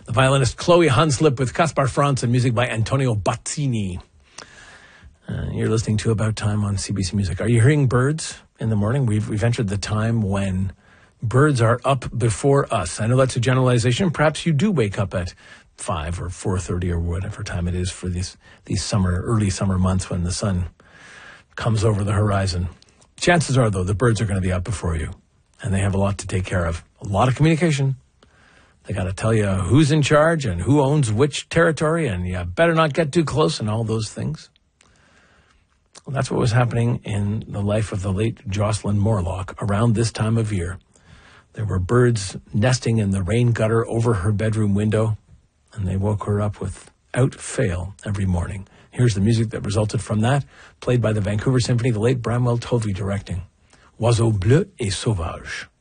The violinist Chloe Hunslip with Kaspar Franz and music by Antonio Bazzini. You're listening to About Time on CBC Music. Are you hearing birds in the morning? We've entered the time when birds are up before us. I know that's a generalization. Perhaps you do wake up at 5 or 4:30 or whatever time it is for these early summer months when the sun comes over the horizon. Chances are, though, the birds are going to be up before you, and they have a lot to take care of. A lot of communication. They got to tell you who's in charge and who owns which territory, and you better not get too close and all those things. Well, that's what was happening in the life of the late Jocelyn Morlock around this time of year. There were birds nesting in the rain gutter over her bedroom window, and they woke her up without fail every morning. Here's the music that resulted from that, played by the Vancouver Symphony, the late Bramwell Tovey directing. Oiseaux bleus et sauvages.